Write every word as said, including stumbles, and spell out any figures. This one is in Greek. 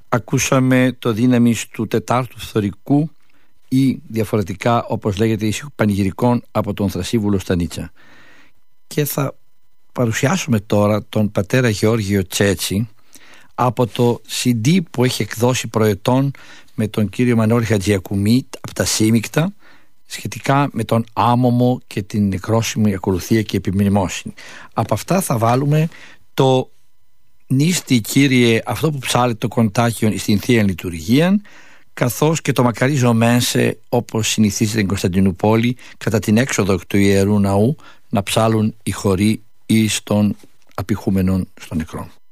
Ακούσαμε το δύναμις του τετάρτου φθορικού ή διαφορετικά όπως λέγεται εις πανηγυρικών από τον Θρασίβουλο Στανίτσα. Και θα παρουσιάσουμε τώρα τον πατέρα Γεώργιο Τσέτσι από το σι ντι που έχει εκδώσει προετών με τον κύριο Μανώλη Χατζιακουμή από τα Σύμικτα σχετικά με τον άμωμο και την νεκρόσιμη ακολουθία και επιμνημόσυνη. Από αυτά θα βάλουμε το «Νίστη Κύριε, αυτό που ψάλει το κοντάκιον στην Θεία Λειτουργία», καθώς και το «Μακαρίζω Μένσε», όπως συνηθίζεται στην Κωνσταντινούπολη κατά την έξοδο του Ιερού Ναού να ψάλουν οι χοροί ή στον απειχούμενον στον νεκρόν.